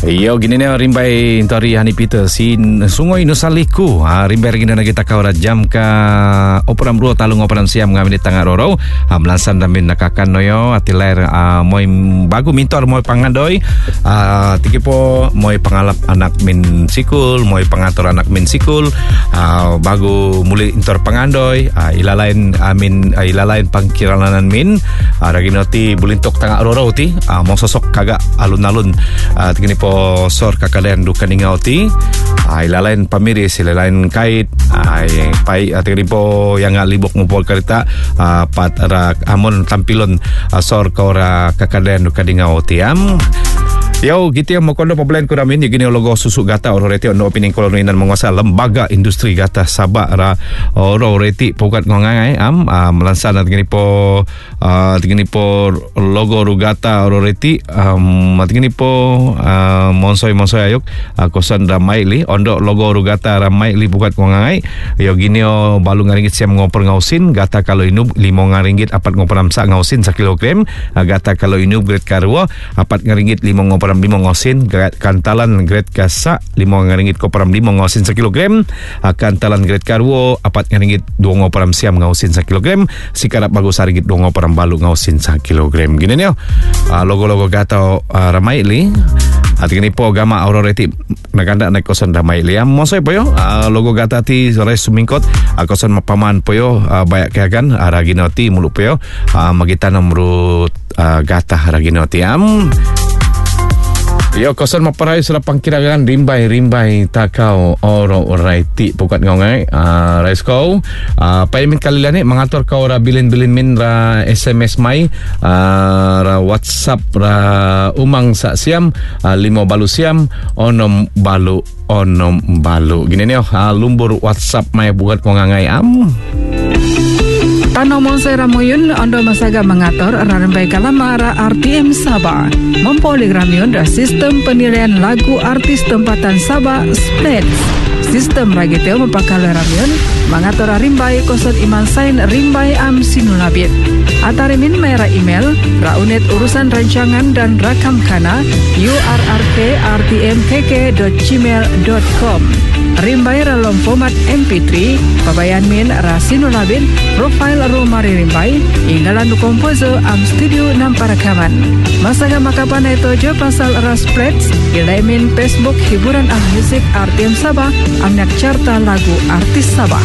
Yo gini ni rimbai intori Hani Peter sin sungoi nusaliku rimbai gini na kita kau jam ka operam ruo talung operam siam ngamin tangah roro melansan damin nakakan noyo atilair moi bagu mintor moi pangandoi tikipo moi pangalap anak min sikul moi pangatur anak min sikul bagu muli intor pangandoi ilalain amin ilalain pangkiranan min raginoti bulintok tangah roro ti mau sosok kagak alun-alun tigini po sor kakalian du kaningau ti ilalain pamiris ilalain kait pai tigini po yang libok ngumpul karita pat rak amon tampilon sor kaura kakalian du kaningau ti Yo, gitu yang makondo pabelain ko namin gini logo susu gata oro reti ono opening koloninan menguasa lembaga industri gata Sabak ra oro reti pokat ngongai melansan gini po logo rugata oro reti gini po monsoi ayuk kosan ramai li ondo logo rugata ramai li pokat ngongai yo gini balu ngaringgit siam ngoper ngausin gata kalau inub 5 ngaringgit apat ngoper amsa ngausin 1 kilogram gata kalau inub grade karwo apat ngaringgit 5 ngoper 5 ngosin kantalan grade kasa 5 ngaringgit koperam 5 ngosin 1 kilogram kantalan grade karwo 4 ngaringgit 2 ngoperam siam ngosin 1 kilogram sikarap bagus saringgit 2 ngoperam balu ngosin 1 kilogram gini nih logo-logo gata ramai li gini po gama auroreti naganda naik kosan ramai li mosoy po yo logo gata ti sore sumingkot kosan mapaman po yo bayak kagan raginoti mulu po yo magita nomrut gata raginoti Yo kosan maparay sa pangkiragan rimbay takau oro raiti pukat ngongai resko payment kalilani mengatur kau ra bilin min ra SMS mai ra WhatsApp ra umang sa siam 5 balu siam onom balu gini nih lumbur WhatsApp mai buat ngongai Tano Monsai Ramoyun Ondo Masaga mengatur Rambai Kalamara RTM Sabah mempolig Ramyun sistem penilaian lagu artis tempatan Sabah Splits. Sistem ragiteo mempakal Ramyun mengatur Rimbai koson iman sain Rimbai Sinulabit. Atarimin merah email raunet urusan rancangan dan rakam kana urrk@rtmkk.gmail.com. Rimbai ralom format MP3 pabayan min rasinulabin profile rumari Rimbai inggalan du komposer studio nampa rekaman masaga makapan itu jo pasal raspreds ilaimin Facebook hiburan musik RTM Sabah amnak carta lagu artis Sabah.